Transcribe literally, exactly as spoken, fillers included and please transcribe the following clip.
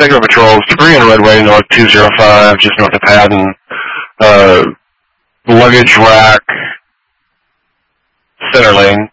Segment Patrols, debris on Redway, North two oh five, just north of Patton. Uh, luggage rack, center lane.